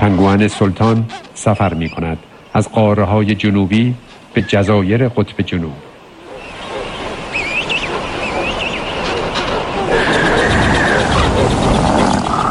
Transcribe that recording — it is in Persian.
پنگوئن سلطان سفر می کند از قاره‌های جنوبی به جزایر قطب جنوب.